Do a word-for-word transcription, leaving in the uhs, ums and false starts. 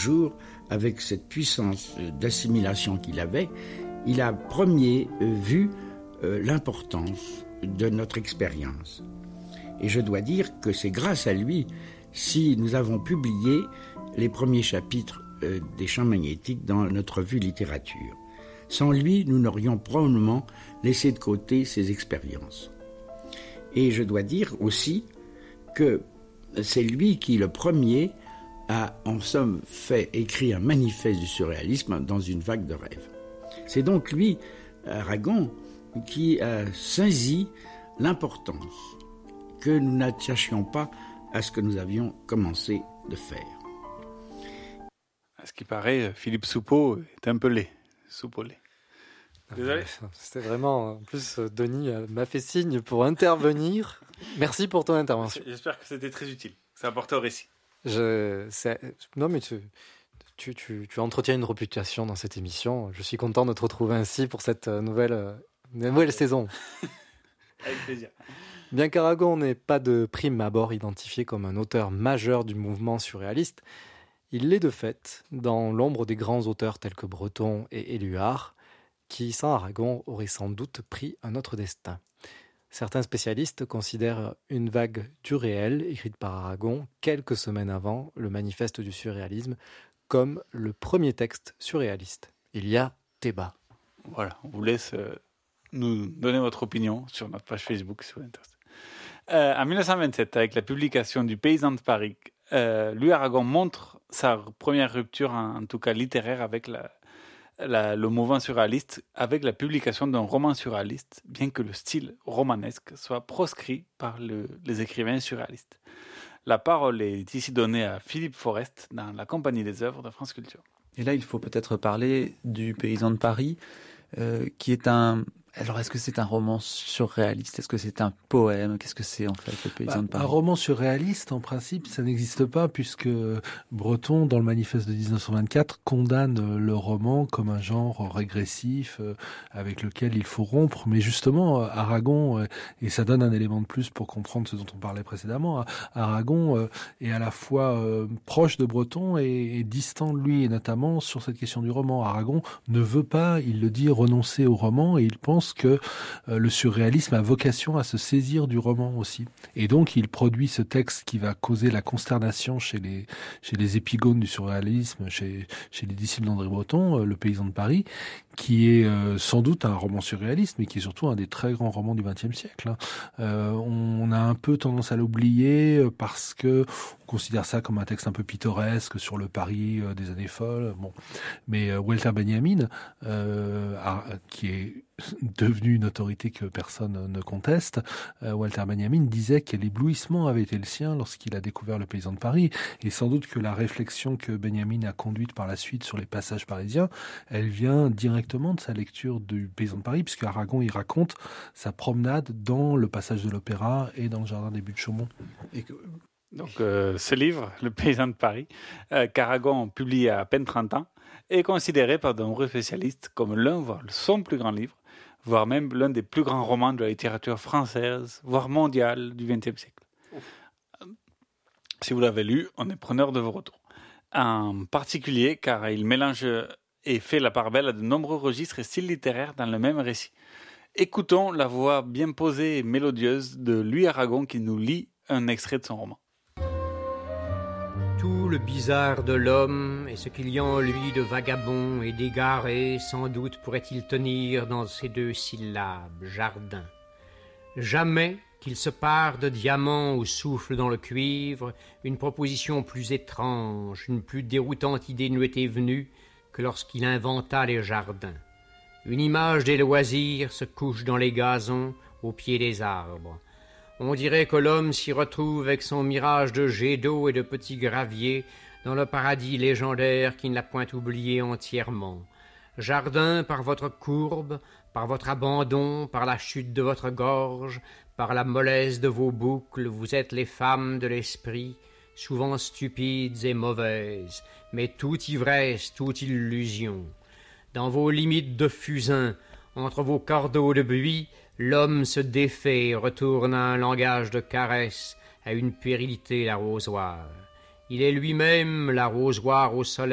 toujours, avec cette puissance d'assimilation qu'il avait, il a premier vu euh, l'importance de notre expérience. Et je dois dire que c'est grâce à lui si nous avons publié les premiers chapitres euh, des champs magnétiques dans notre revue littérature. Sans lui, nous n'aurions probablement laissé de côté ces expériences. Et je dois dire aussi que c'est lui qui, le premier, a en somme fait écrire un manifeste du surréalisme dans une vague de rêves. C'est donc lui, Aragon, qui a saisi l'importance que nous n'attachions pas à ce que nous avions commencé de faire. À ce qui paraît, Philippe Soupeau est un peu laid. Soupeau laid. Désolé. C'était vraiment... En plus, Denis m'a fait signe pour intervenir. Merci pour ton intervention. J'espère que c'était très utile. Ça apporte au récit. Je, c'est, non, mais tu, tu, tu, tu entretiens une réputation dans cette émission. Je suis content de te retrouver ainsi pour cette nouvelle, nouvelle saison. Avec plaisir. Bien qu'Aragon n'ait pas de prime abord identifié comme un auteur majeur du mouvement surréaliste, il l'est de fait dans l'ombre des grands auteurs tels que Breton et Éluard, qui, sans Aragon, auraient sans doute pris un autre destin. Certains spécialistes considèrent une vague du réel, écrite par Aragon quelques semaines avant le manifeste du surréalisme, comme le premier texte surréaliste. Il y a débat. Voilà, on vous laisse euh, nous donner votre opinion sur notre page Facebook sur Internet. Euh, en dix-neuf cent vingt-sept, avec la publication du Paysan de Paris, euh, Louis Aragon montre sa première rupture, en, en tout cas littéraire, avec la, la, le mouvement surréaliste, avec la publication d'un roman surréaliste, bien que le style romanesque soit proscrit par le, les écrivains surréalistes. La parole est ici donnée à Philippe Forest dans la Compagnie des œuvres de France Culture. Et là, il faut peut-être parler du Paysan de Paris, euh, qui est un... Alors, est-ce que c'est un roman surréaliste ? Est-ce que c'est un poème ? Qu'est-ce que c'est, en fait, le Paysan bah, de Paris ? Un roman surréaliste, en principe, ça n'existe pas, puisque Breton, dans le manifeste de dix-neuf cent vingt-quatre, condamne le roman comme un genre régressif euh, avec lequel il faut rompre. Mais justement, Aragon, euh, et ça donne un élément de plus pour comprendre ce dont on parlait précédemment, Aragon euh, est à la fois euh, proche de Breton et, et distant de lui, et notamment sur cette question du roman. Aragon ne veut pas, il le dit, renoncer au roman, et il pense que euh, le surréalisme a vocation à se saisir du roman aussi. Et donc, il produit ce texte qui va causer la consternation chez les, chez les épigones du surréalisme, chez, chez les disciples d'André Breton, euh, Le Paysan de Paris, qui est euh, sans doute un roman surréaliste, mais qui est surtout un des très grands romans du vingtième siècle. Hein. Euh, on a un peu tendance à l'oublier parce que on considère ça comme un texte un peu pittoresque sur le Paris euh, des années folles. Bon, mais euh, Walter Benjamin, euh, a, qui est devenu une autorité que personne ne conteste, euh, Walter Benjamin disait que l'éblouissement avait été le sien lorsqu'il a découvert Le Paysan de Paris, et sans doute que la réflexion que Benjamin a conduite par la suite sur les passages parisiens, elle vient directement de sa lecture du Paysan de Paris, puisque Aragon y raconte sa promenade dans le passage de l'Opéra et dans le jardin des Buttes Chaumont. Et que... Donc, euh, ce livre, Le Paysan de Paris, euh, qu'Aragon publie à peine trente ans, est considéré par de nombreux spécialistes comme l'un, voire son plus grand livre, voire même l'un des plus grands romans de la littérature française, voire mondiale du vingtième siècle. Euh, si vous l'avez lu, on est preneur de vos retours. En particulier, car il mélange et fait la part belle à de nombreux registres et styles littéraires dans le même récit. Écoutons la voix bien posée et mélodieuse de Louis Aragon qui nous lit un extrait de son roman. Tout le bizarre de l'homme et ce qu'il y a en lui de vagabond et d'égaré, sans doute pourrait-il tenir dans ces deux syllabes, jardin. Jamais qu'il se pare de diamants ou souffle dans le cuivre, une proposition plus étrange, une plus déroutante idée ne lui était venue que lorsqu'il inventa les jardins. Une image des loisirs se couche dans les gazons, au pied des arbres. On dirait que l'homme s'y retrouve avec son mirage de jets d'eau et de petits graviers dans le paradis légendaire qui ne l'a point oublié entièrement. Jardin par votre courbe, par votre abandon, par la chute de votre gorge, par la mollesse de vos boucles, vous êtes les femmes de l'esprit, souvent stupides et mauvaises, mais toute ivresse, toute illusion. Dans vos limites de fusain, entre vos cordeaux de buis, l'homme se défait et retourne à un langage de caresse, à une puérilité l'arrosoir. Il est lui-même l'arrosoir au soleil,